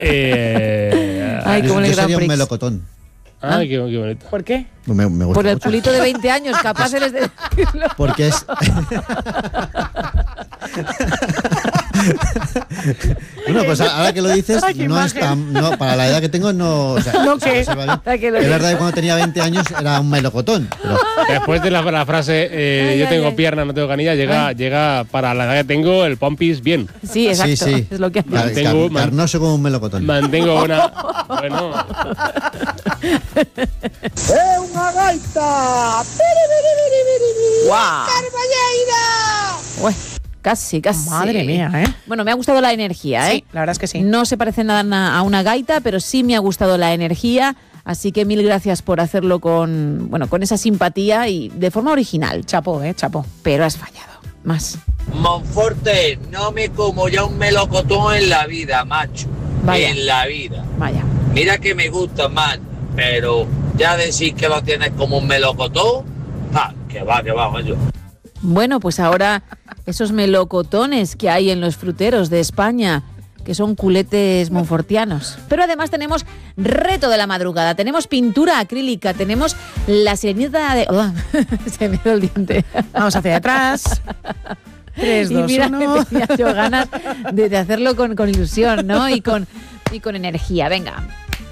Ay, Yo como el Grand sería un Prix. melocotón. Ay, qué bonito. ¿Por qué? Me gusta Por el mucho. culito de 20 años, capaz eres de decirlo. Porque es... Bueno, pues ahora que lo dices, Ay, qué no es imagen. tan... No, para la edad que tengo, no... O sea, ¿No o sea, qué? se vale. Ahora que lo Es dices. verdad que cuando tenía 20 años era un melocotón. Pero Después de la frase, Ay, yo ay, tengo ay. piernas, no tengo canilla, llega para la edad que tengo el pompis bien. Sí, exacto. sí. Es lo que Car- Tengo- carnoso como un melocotón. Mantengo una... Bueno, ¡Una gaita! ¡Guau! Ué, casi. Madre mía, ¿eh? Bueno, me ha gustado la energía, ¿eh? Sí, la verdad es que sí. No se parece nada a una gaita, pero sí me ha gustado la energía. Así que mil gracias por hacerlo con esa simpatía y de forma original. Chapo, chapo. Pero has fallado. Más. Monforte, no me como ya un melocotón en la vida, macho. Vaya. En la vida. Vaya. Mira que me gusta más, pero ya decir que lo tienes como un melocotón, que va, macho. Bueno, pues ahora esos melocotones que hay en los fruteros de España, que son culetes monfortianos. Pero además tenemos reto de la madrugada, tenemos pintura acrílica, tenemos la sirenita de... Oh, se me dio el diente. Vamos hacia atrás. 3, Y 2, mira 1. que tenía yo ganas de hacerlo con ilusión, ¿no? Y con energía. Venga.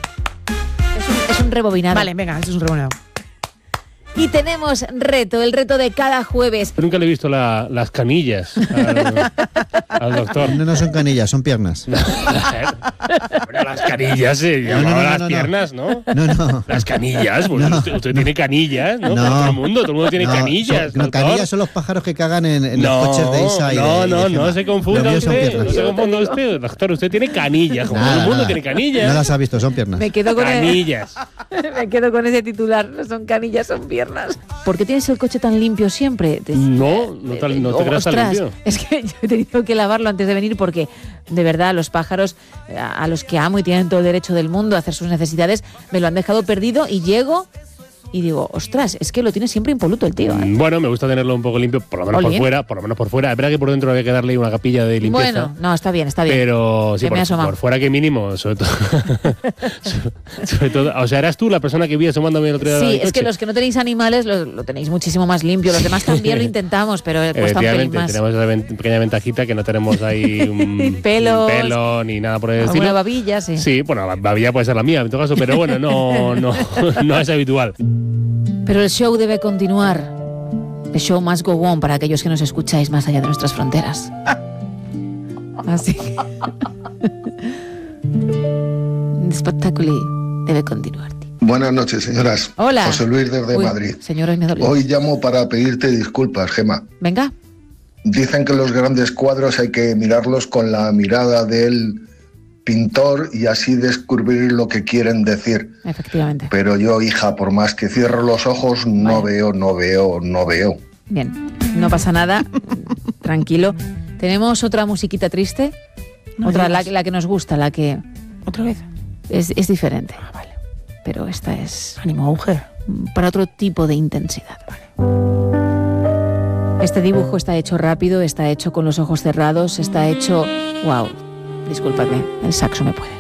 Es un rebobinado. Vale, venga, eso es un rebobinado. Y tenemos el reto de cada jueves. nunca le he visto las canillas al doctor. No son canillas, son piernas. Pero las canillas se llamaban las piernas, ¿no? No. Las canillas, pues No. usted tiene canillas, ¿no? No. Todo el mundo tiene No, canillas. no, doctor. canillas son los pájaros que cagan en los coches de Isa y de no Gemma. se confunda Los míos son usted, piernas. no se confunda usted, doctor, usted tiene canillas, como Nada, todo el mundo nada. tiene canillas. No las ha visto, son piernas. Me quedo con Canillas. Me quedo con ese titular. No son canillas, son piernas. ¿Por qué tienes el coche tan limpio siempre? No te creas tan Ostras, limpio. es que yo he tenido que lavarlo antes de venir porque, de verdad, los pájaros a los que amo y tienen todo el derecho del mundo a hacer sus necesidades, me lo han dejado perdido y llego y digo, ostras, es que lo tiene siempre impoluto el tío, ¿eh? Bueno, me gusta tenerlo un poco limpio, por lo menos Olín. por fuera. Es verdad que por dentro había que darle una capilla de limpieza. Bueno, no, está bien. Pero sí, Se me ha asomado. por fuera que mínimo, sobre todo. sobre todo. O sea, eras tú la persona que vi asomándome el otro día. Sí, del es que coche. los que no tenéis animales lo tenéis muchísimo más limpio. Los demás también lo intentamos, pero cuesta un pelín Efectivamente, más. tenemos esa pequeña ventajita que no tenemos ahí un Pelos. pelo ni nada por el Alguna estilo. babilla, sí. Sí, bueno, la babilla puede ser la mía en todo caso, pero bueno, no es habitual. Pero el show debe continuar. The show must go on para aquellos que nos escucháis más allá de nuestras fronteras. Así que... El espectáculo debe continuar. Buenas noches, señoras. Hola. José Luis desde Uy, Madrid. Señor, hoy me duele. Hoy llamo para pedirte disculpas, Gemma. Venga. Dicen que los grandes cuadros hay que mirarlos con la mirada del pintor y así descubrir lo que quieren decir. Efectivamente. Pero yo, hija, por más que cierro los ojos, no veo. Bien, no pasa nada. Tranquilo. ¿Tenemos otra musiquita triste? No otra, digas. la que nos gusta, la que ¿Otra vez? es diferente. Vale. Pero esta es Ánimo, mujer. para otro tipo de intensidad. Este dibujo está hecho rápido, está hecho con los ojos cerrados, está hecho... ¡Wow! Discúlpame, el saxo me puede.